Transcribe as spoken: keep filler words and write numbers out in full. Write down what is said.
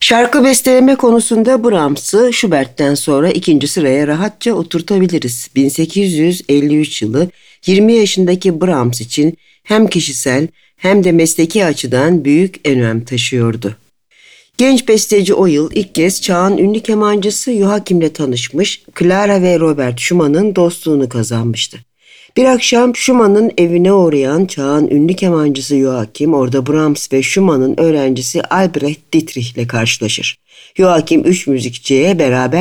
Şarkı besteleme konusunda Brahms'ı Schubert'ten sonra ikinci sıraya rahatça oturtabiliriz. bin sekiz yüz elli üç yılı yirmi yaşındaki Brahms için hem kişisel hem de mesleki açıdan büyük önem taşıyordu. Genç besteci o yıl ilk kez çağın ünlü kemancısı Joachim'le tanışmış, Clara ve Robert Schumann'ın dostluğunu kazanmıştı. Bir akşam Schumann'ın evine uğrayan çağın ünlü kemancısı Joachim orada Brahms ve Schumann'ın öğrencisi Albrecht Dietrich ile karşılaşır. Joachim üç müzikçiye beraber